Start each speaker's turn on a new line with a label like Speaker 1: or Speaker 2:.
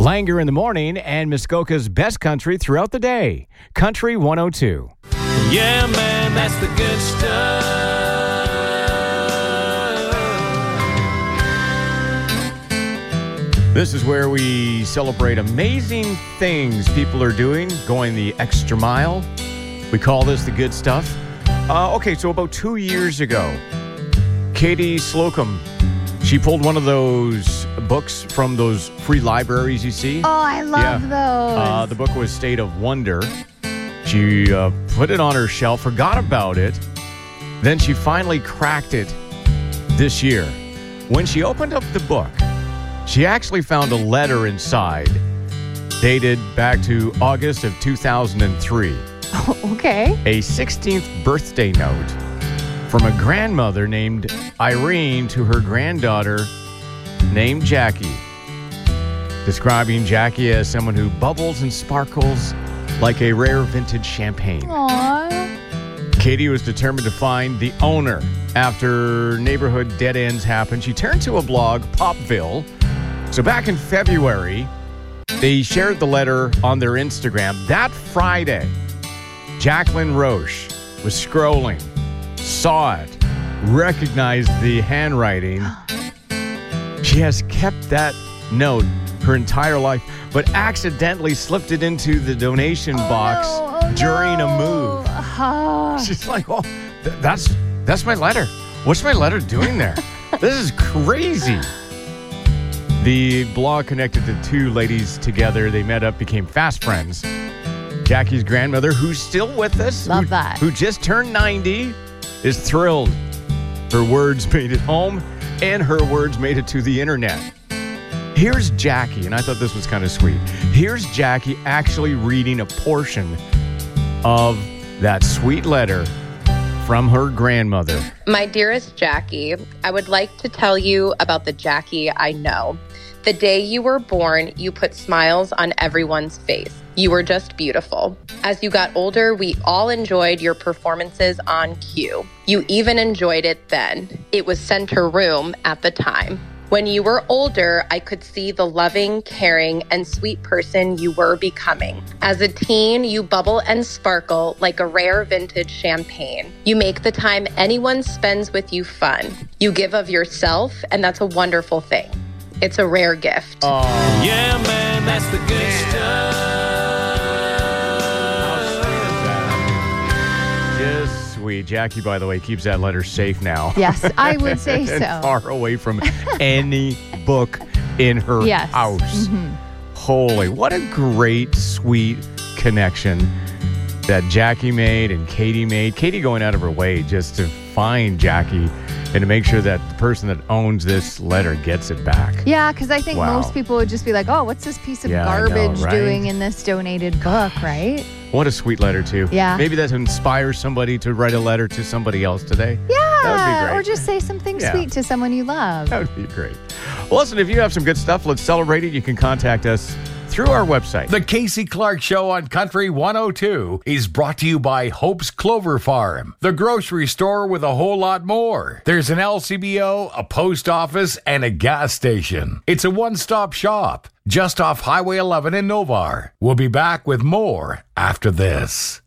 Speaker 1: Langer in the morning and Muskoka's best country throughout the day. Country 102.
Speaker 2: Yeah, man, that's the good stuff.
Speaker 1: This is where we celebrate amazing things people are doing, going the extra mile. We call this the good stuff. Okay, so about 2 years ago, Katie Slocum, she pulled one of those books from those free libraries you see.
Speaker 3: Oh, I love those.
Speaker 1: The book was State of Wonder. She put it on her shelf, forgot about it. Then she finally cracked it this year. When she opened up the book, she actually found a letter inside dated back to August of 2003.
Speaker 3: Okay.
Speaker 1: A 16th birthday note from a grandmother named Irene to her granddaughter named Jackie, describing Jackie as someone who bubbles and sparkles like a rare vintage champagne.
Speaker 3: Aww.
Speaker 1: Katie was determined to find the owner. After neighborhood dead ends happened, she turned to a blog, Popville. So back in February, they shared the letter on their Instagram. That Friday, Jacqueline Roche was scrolling, saw it, recognized the handwriting. She has kept that note her entire life, but accidentally slipped it into the donation box during a move. She's like, oh, that's my letter. What's my letter doing there? This is crazy. The blog connected the two ladies together. They met up, became fast friends. Jackie's grandmother, who's still with us,
Speaker 3: Love that.
Speaker 1: who just turned 90, is thrilled. Her words made it home, and her words made it to the internet. Here's Jackie, and I thought this was kind of sweet. Here's Jackie actually reading a portion of that sweet letter from her grandmother.
Speaker 4: My dearest Jackie, I would like to tell you about the Jackie I know. The day you were born, you put smiles on everyone's face. You were just beautiful. As you got older, we all enjoyed your performances on cue. You even enjoyed it then. It was center room at the time. When you were older, I could see the loving, caring, and sweet person you were becoming. As a teen, you bubble and sparkle like a rare vintage champagne. You make the time anyone spends with you fun. You give of yourself, and that's a wonderful thing. It's a rare gift.
Speaker 2: Yeah, man, that's the good stuff.
Speaker 1: Just sweet. Jackie, by the way, keeps that letter safe now.
Speaker 3: Yes, I would say
Speaker 1: and
Speaker 3: so.
Speaker 1: far away from any book in her house.
Speaker 3: Mm-hmm.
Speaker 1: Holy, what a great, sweet connection that Jackie made and Katie made. Katie going out of her way just to find Jackie and to make sure that the person that owns this letter gets it back.
Speaker 3: Yeah, because I think
Speaker 1: Wow.
Speaker 3: most people would just be like, oh, what's this piece of
Speaker 1: Yeah, I know,
Speaker 3: garbage
Speaker 1: right?
Speaker 3: doing in this donated book, right?
Speaker 1: What a sweet letter, too.
Speaker 3: Yeah.
Speaker 1: Maybe that inspires somebody to write a letter to somebody else today. That would be
Speaker 3: Yeah,
Speaker 1: great.
Speaker 3: or just say something
Speaker 1: Yeah.
Speaker 3: sweet to someone you love.
Speaker 1: That would be great. Well, listen, if you have some good stuff, let's celebrate it. You can contact us through our website.
Speaker 5: The Casey Clark Show on Country 102 is brought to you by Hope's Clover Farm, the grocery store with a whole lot more. There's an LCBO, a post office, and a gas station. It's a one-stop shop just off Highway 11 in Novar. We'll be back with more after this.